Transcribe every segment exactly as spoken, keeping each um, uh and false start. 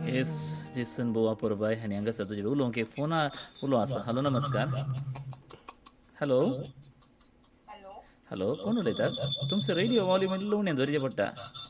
Yes Jason बोवा पोरबाय आनी हांगा आसा तुजेर उलोवंक एक फोन उलो आसा. हॅलो नमस्कार. हॅलो हॅलो कोण उलयतात? तुमचो रेडिओ वॉल्यूम इल्लो उणें दवरचें पडटा.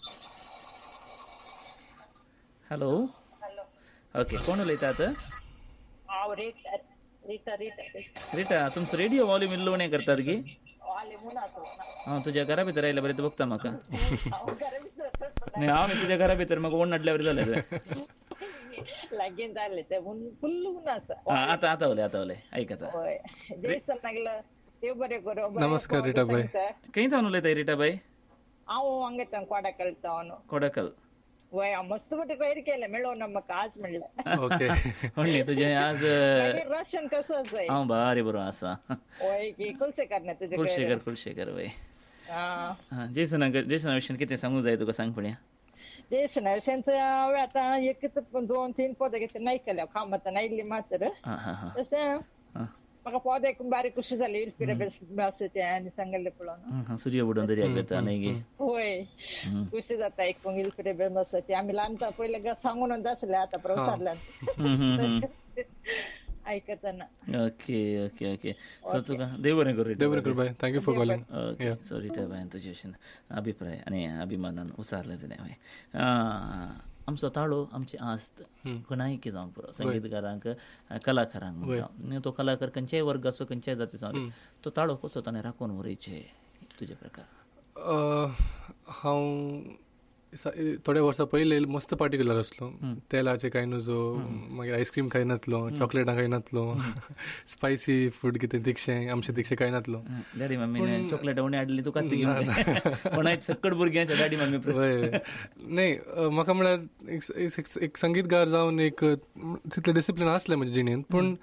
हॅलो ओके कोण उलयतात? हांव रिटा रिटा रिटा रिटा तुमचो रेडिओ वॉल्यूम इल्लो उणें करतात गी. वॉल्यूम आसा हां तुज्या घरा भितर आयल्या बरें बघता म्हाका. हांव घरा भितर न्ही हांव न्ही तुज्या घरा भितर म्हाका ओन हाडल्या बरें जालें तें. लागीं जालें तें फुल्ल उन आसा. हां आतां आतां उलय आतां उलय आयकता. हय जेसन लागला देव बरें करूं. नमस्कार रिटाबाई. खंय थावन उलयताय रिटाबाई? हांव हांगा कोडाकल थावन. कोडाकल. वय मस्त बटे वयर केलें मेळोन म्हाका आज म्हणलें. ओके म्हणली तुजें आज राशन कसो आसा? हांव बारी बरो आसा. वय की कुलशेकर न्ही तुजें? कुलशेकर कुलशेकर वय. हां जेसना जेसना विशयान कितें सांगूं जाय तुका सांग पळया. जेसन विशयान हांवें आतां एक दोन तीन पदां घेतली नाही केल्या काम आतां नायिल्ली मातर तशें म्हाका पद एक बारीक खुशी जाली इल्पिरे भाशेचें आनी सांगलें पळोवन. सूर्य बुडोवन दर्याक येता न्ही गे. होय खुशी जाता आयकूंक इल्पिरे भाशेचें. आमी ल्हानता पयलें सांगून आसलें आतां प्रसारल्यान आयकतना. ओके ओके ओके सो तुका देव बरें करूं. देव बरें करूं bye. Thank you for calling. Okay so Rita bye तुजे भशेन अभिप्राय आनी अभिमानान उसारलें तेणें हय. आमचो ताळो आमची आस्त कोणायकी जावंक पुरो. संगीतकारांक कलाकारांक म्हणटा तो कलाकार खंयच्याय वर्ग आसूं खंयच्याय जातीचो तो ताळो कसो ताणें राखून उरयचे तुजे प्रकार? हांव थोडे वर्सां पयले मस्त पार्टिक्युलर आसलो. तेलाचे खाय नजो मागीर आयस्क्रीम खायनातलो चॉकलेटां खायनातलो स्पायसी फूड कितें तिखशें आमचें तिखशें खायनातलो. डॅडी मम्मीन चॉकलेटां उणी हाडली तुका पण आयज सक्कड भुरग्यांच्या डॅडी मम्मी न्ही म्हाका म्हळ्यार एक संगीतकार जावन एक तितलें डिसिप्लीन आसलें म्हज्या जिणेंत. पूण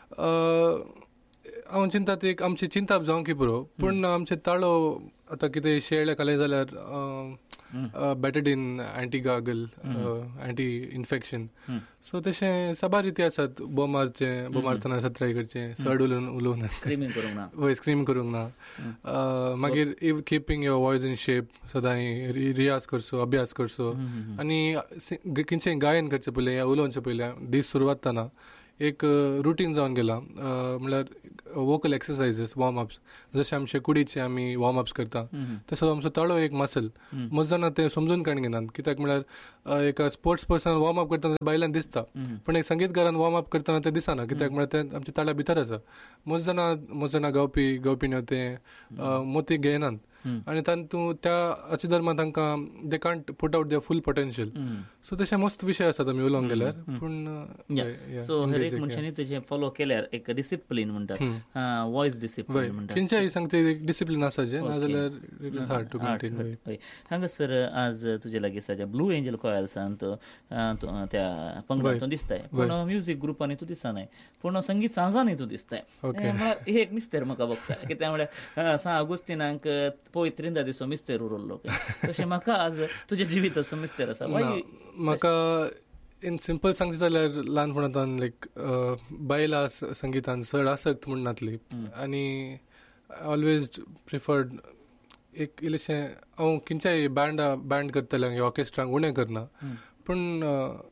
हांव चिंतात एक आमची चिंता जावंक पुरो. पूण आमचे ताळो आतां कितें शेळ्ळे खालें जाल्यार बेटाडीन एंटी गागल एंटी इन्फेक्शन. सो तशें साबार रिती आसात. बोम मारचें बोम मारतना सत्राय करचें चड उलोवन उलोवन स्क्रीमिंग करूंक ना. वय स्क्रीम करूंक ना. मागीर if keeping your voice in shape सदांय रियाज करचो अभ्यास करचो. आनी खंयचें गायन करचें पयलें या उलोवचें पयलें दीस सुरू जातना एक रुटीन जावन गेला. म्हणल्यार वोकल एक्सरसायजीस वॉर्म अप्स जशें आमचे कुडीचे आमी वॉर्म अप्स करता तसो आमचो ताळो एक मसल. मस्त जाणां ते समजून काण घेनात कित्याक म्हळ्यार एका स्पोर्ट्स पर्सन वॉर्म अप करतना बायलान दिसता पूण एक संगीतकारान वॉर्म अप करतना ते दिसना कित्याक म्हळ्यार ते आमच्या ताळ्या भितर आसा. मस्त जाणां मस्त जाणां गावपी गावपी ते मोती घेयनात आनी तातूंत त्या हाचे दरम्यान तांकां they can't put out there full potential. So तशें मस्त विशय आसात आमी उलोवंक गेल्यार. पूण सो हर एक मनशांनी तेजें फॉलो केल्यार एक डिसिप्लीन म्हणटात वॉयस डिसिप्लीन म्हणटात खंयच्याय सांगता एक डिसिप्लीन आसा जें नाजाल्यार it is hard to maintain. हांगा सर आज तुजे लागीं आसा ब्लू एंजल कॉयल्सान त्या पंगडांतून दिसताय पूण म्युझीक ग्रुपांनी तूं दिसनाय पूण संगीत सांजांनी तूं दिसताय. म्हळ्यार हे एक मिस्तेर म्हाका बघता कित्याक म्हळ्यार सा ऑगस्टिनाक पवित्रिंदा दिसो मिस्तेर उरलो तशें म्हाका आज तुजें जिवीत असो मिस्तेर आसा. म्हाका इन सिंपल सांगता जाल्यार ल्हानपणांतल्यान लायक बायलां संगितान चड आसक्त म्हण नातली आनी ऑलवेज प्रिफर्ड एक इल्लेशें हांव खंयच्याय बँडा बँड करतलें ऑर्केस्ट्रांक उणें करना पूण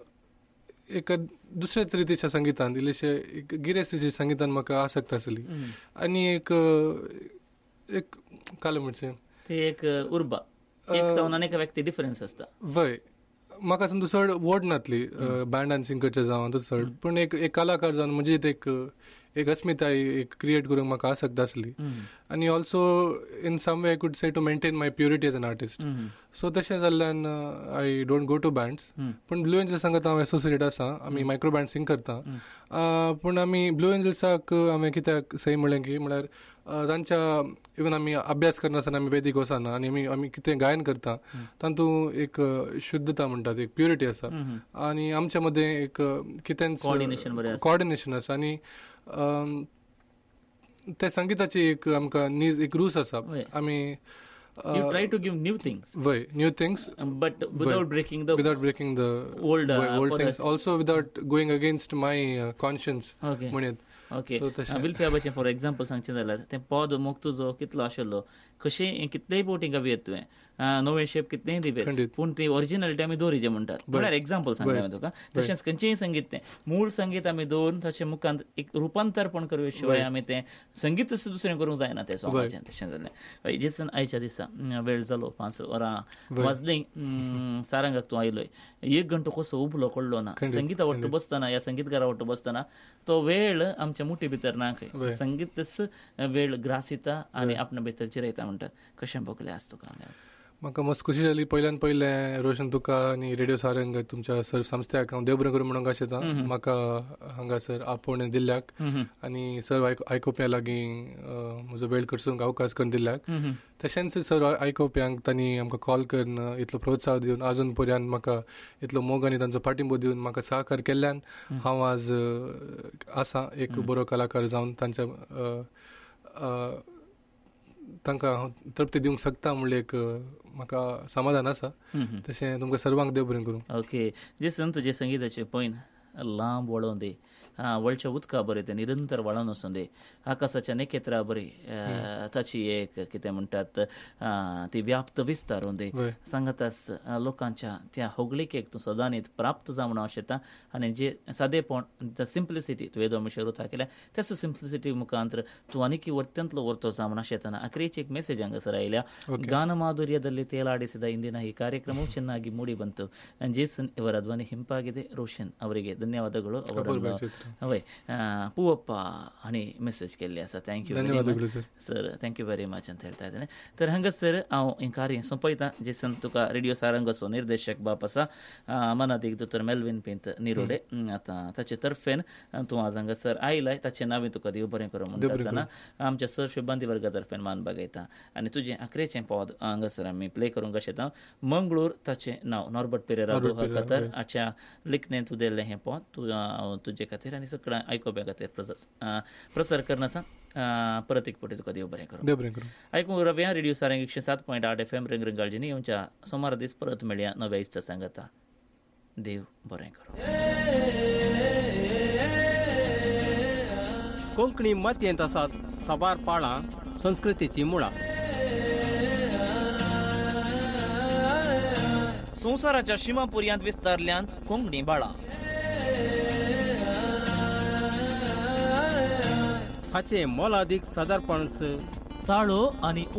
एक दुसऱ्या तरेच्या संगितान इल्लेशें एक गिरेस्तीच्या संगितान म्हाका आसक्त आसली आनी एक एक काल म्हणचें ते एक उर्बा एक तावन आनी एका व्यक्ती डिफरन्स आसता. वय म्हाका समजा चड वड नातली बँडान सिंग करचें जावं चड पूण एक एक कलाकार जावन म्हणजे एक एक अस्मिताय एक क्रिएट करूंक म्हाका आसक्त आसली आनी also in some way I could say to maintain my purity as an artist. So तशें जाल्ल्यान I don't go to bands पूण ब्लू एंजल्स सांगता हांव एसोसिएट आसा आमी मायक्रो बँड सिंग करता पूण आमी ब्लू एंजल्साक आमी कित्याक सही म्हणलें की म्हळ्यार तांच्या इवन आमी अभ्यास करनासतना आमी वेदीक वचना आनी आमी आमी कितें गायन करता तातूंत एक शुद्धता म्हणटात एक प्युरिटी आसा आनी आमच्या मदें एक कितें कॉर्डिनेशन आसा आनी त्या संगीताची एक आमकां नीज एक रूच आसा. आमी You try to give new things. Way, new things. But without breaking the... Without breaking the... Old, uh, old things. Also without going against my uh, conscience. Okay. म्हणत. ओके विल्फी आबाचें फॉर एग्जाम्पल सांगचें जाल्यार तें पद मोग तुजो कितलो आशिल्लो कशें कितलेय बोटी गावी येत तुवें नवे शेप कितलेंय दिवें पूण ती ओरिजिनलिटी आमी दवरिचें म्हणटात. म्हळ्यार एक्झाम्पल सांगता हांवें तुका. तशेंच खंयचेंय संगीत तें मूळ संगीत आमी दवरून ताचे मुखांत एक रुपांतरपण करवे शिवाय आमी तें संगीत दुसरें करूंक जायना तें सोंगाचें. तशें जालें जेसन आयच्या दिसा वेळ जालो पांच वरां वाजलीं सारंगाक तूं आयलोय एक घंटो कसो उबलो कळलो ना. संगीता वाटतो बसतना ह्या संगीतकारा वाटतो बसतना तो वेळ आमच्या मुठी भितर ना खंय संगीतच वेळ ग्रासिता आनी आपणे भितर जिरयता म्हणटात. कशें भोगलें आस तुका? म्हाका मस्त खुशी जाली. पयल्यान पयलें रोशन तुका आनी रेडिओ सारंग तुमच्या सर संस्थ्याक हांव देव बरें करूं म्हणूंक आशेता म्हाका हांगासर आपोवणें दिल्ल्याक आनी सर आयकुप्या लागीं म्हजो वेळ करसूंक अवकाश करून दिल्ल्याक. तशेंच सर आयकुप्यांक तांणी आमकां कॉल करून इतलो प्रोत्साह दिवन आजून पर्यंत म्हाका इतलो मोग आनी तांचो पाठिंबो दिवन म्हाका सहकार केल्ल्यान हांव आज आसा एक बरो कलाकार जावन तांच्या तांकां हांव तृप्ती दिवंक शकता म्हणलें एक म्हाका समाधान आसा. तशें तुमकां सर्वांक देव बरें करूं. ओके जेसन तुजें संगीताचें पयन लांब वळोवन दी वळच्या उदका बरें तें निरंतर वळोन वचून दी आकाशाच्या नखेत्रां बरी ताची एक कितें म्हणटात ती व्याप्त विस्तारून दी सांगतास लोकांच्या त्या होगळीकेक तूं सदांच प्राप्त जावं म्हणून आशेता आनी जे सादेपण द सिंप्लिसिटी तुवें दोन रुथा केल्या त्याच सिंप्लिसिटी मुखांतर तूं आनीक वर्तंतलो वर्तो जावं म्हणून आशेताना आखरीची एक ಮೆಸೇಜ್ ಹಂಗಸರ ಇಲ್ಲ ಗಾನ ಮಾಧುರ್ಯದಲ್ಲಿ ತೇಲಾಡಿಸಿದ ಇಂದಿನ ಈ ಕಾರ್ಯಕ್ರಮವು ಚೆನ್ನಾಗಿ ಮೂಡಿ ಬಂತು. ಜೇಸನ್ ಇವರ ಧ್ವನಿ ಹಿಂಪಾಗಿದೆ. ರೋಷನ್ ಅವರಿಗೆ ಧನ್ಯವಾದಗಳು. ಅವರನ್ನು हय पूवप्प हांणी मेसेज केल्ली आसा. Thank you sir. Thank you very much ಅಂತ ಹೇಳ್ತಾ ಇದ್ದೇನೆ. तर हांगासर हांव हें कार्य सोंपयतां. जेसन तुका रेडिओ सारंगाचो निर्देशक बाप आसा मनादीक दोतोर मेल्विन पेंत निरोडे आतां ताचे तर्फेन तूं आज हांगासर आयलाय ताचें नांव तुका देव बरें करूं म्हणटा आसतना आमच्या सर शुभांती वर्गा तर्फेन मान बागयता आनी तुजें आखरेचें पद हांगासर आमी प्ले करूंक आशेता. मंगळूर ताचें नांव नॉर्बर्ट पेरेरा दोहाकर हाच्या लिखणेंत तूं दिल्लें हें पद तूं तुजे खातीर आनी सगळ्या आयकोप्या खातीर प्रसार करना आसा. परत एक फावटी तुका देव बरें करूं. आयकूंक रावया रेडिओ सारंग एकशे सात पॉयंट आठ एफ एम रंग रंगाळजीनी येवच्या सोमार दीस परत मेळया नव्या इश्ट सांगता. देव बरें करूं. कोंकणी मातयेंत आसात साबार पाळां संस्कृतीची मुळां. संवसाराच्या शिमापुर्यांत विस्तारल्यान कोंकणी बाळां हाचे मोलादीक सादारपण ताळो आनी